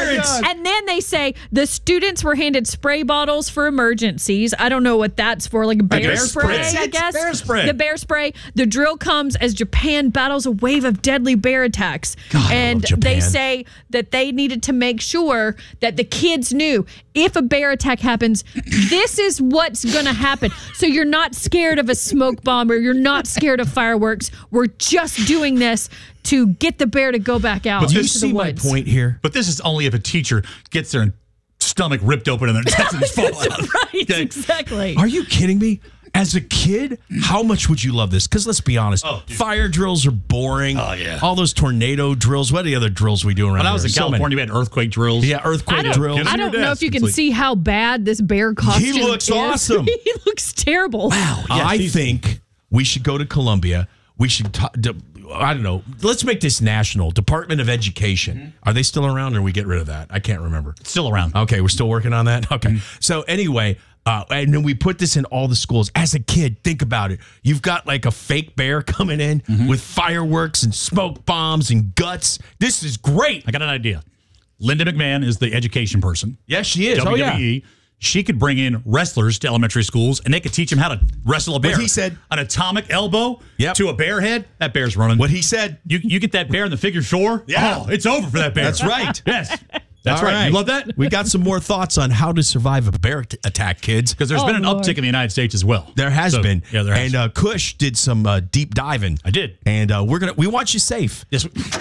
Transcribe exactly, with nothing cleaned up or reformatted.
parents. And then they say the students were handed spray bottles for emergencies. I don't know what that's for, like bear, bear spray, spray. I guess. Bear spray. The bear spray. The drill comes as Japan battles a wave of deadly bear attacks. God, and I love they Japan. say that they needed to make sure that the kids knew if a bear attack happens, this is what's going to happen. So you're not scared of a smoke bomb or you're not scared of fireworks. We're just doing this to get the bear to go back out But you into see the my woods. point here? But this is only if a teacher gets their stomach ripped open and their intestines fall out. Right, Okay. exactly. Are you kidding me? As a kid, how much would you love this? Because let's be honest, Oh, dude. fire drills are boring. Oh, yeah. All those tornado drills. What are the other drills we do around When I was here? in So many. California, we had earthquake drills. Yeah, I earthquake don't, drills. Get I on don't your know desk. if you It's can like- see how bad this bear costume is. looks awesome. He looks terrible. Wow. Yeah, I he's- think we should go to Columbia. We should, ta- de- I don't know. Let's make this national. Department of Education. Mm-hmm. Are they still around or we get rid of that? I can't remember. Still around. Okay, we're still working on that? Okay. Mm-hmm. So anyway, uh, and then we put this in all the schools. As a kid, think about it. You've got like a fake bear coming in Mm-hmm. with fireworks and smoke bombs and guts. This is great. I got an idea. Linda McMahon is the education person. Yes, she is. W W Oh, yeah. E. She could bring in wrestlers to elementary schools, and they could teach them how to wrestle a bear. What he said- an atomic elbow Yep. to a bear head. That bear's running. What he said. You you get that bear in the figure four. Yeah. Oh, it's over for that bear. That's right. Yes, that's All right. You love that? We got some more thoughts on how to survive a bear t- attack, kids. Because there's Oh, been an Lord. uptick in the United States as well. There has So, been. Yeah, there has. And uh, Kush did some uh, deep diving. I did. And uh, we're gonna we want you safe. Yes.